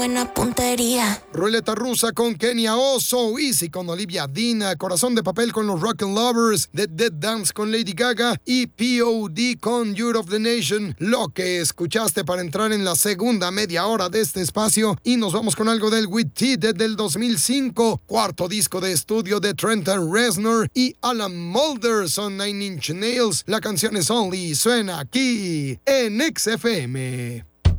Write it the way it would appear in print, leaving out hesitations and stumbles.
buena puntería. Ruleta rusa con Kenia Oso, Easy con Olivia Dina, Corazón de papel con los Rock and Lovers, The Dead Dance con Lady Gaga y POD con Youth of the Nation. Lo que escuchaste para entrar en la segunda media hora de este espacio, y nos vamos con algo del With T desde el 2005, cuarto disco de estudio de Trenton Reznor y Alan Mulder, son Nine Inch Nails. La canción es Only, suena aquí en XFM.